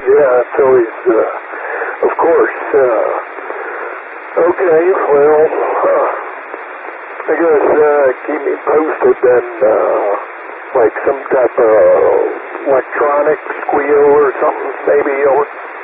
Yeah, it's always, of course. Okay, well, I guess keep me posted then, like some type of electronic squeal or something, maybe, or